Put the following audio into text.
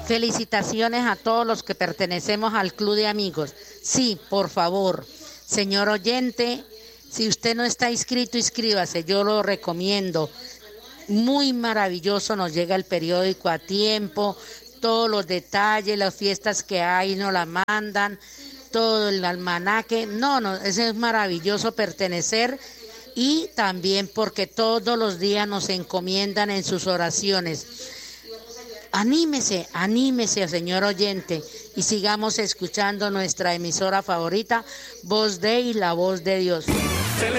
Felicitaciones a todos los que pertenecemos al Club de Amigos. Sí, por favor, señor oyente, si usted no está inscrito, inscríbase, yo lo recomiendo. Muy maravilloso, nos llega el periódico a tiempo, todos los detalles, las fiestas que hay nos la mandan, todo el almanaque. No, eso es maravilloso pertenecer y también porque todos los días nos encomiendan en sus oraciones. Anímese, señor oyente, y sigamos escuchando nuestra emisora favorita, Voz de y la Voz de Dios.